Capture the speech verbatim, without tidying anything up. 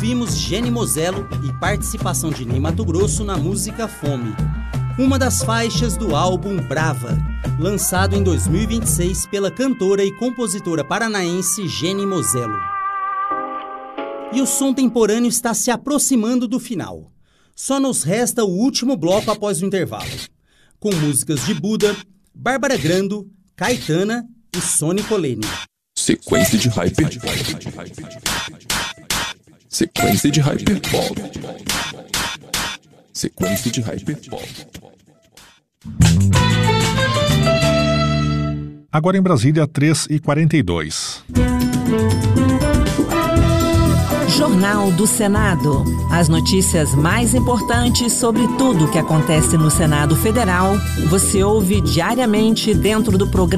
ouvimos Geni Moselo e participação de Ney Matogrosso na música Fome, uma das faixas do álbum Brava, lançado em dois mil e vinte e seis pela cantora e compositora paranaense Geni Moselo. E o som temporâneo está se aproximando do final. Só nos resta o último bloco após o intervalo, com músicas de Buda, Bárbara Grando, Caetana e Sônia Colene. Sequência de Hyper. Sequência de Hyperpop. Sequência de Hyperpop. Agora em Brasília, três e quarenta e dois. Jornal do Senado. As notícias mais importantes sobre tudo o que acontece no Senado Federal, você ouve diariamente dentro do programa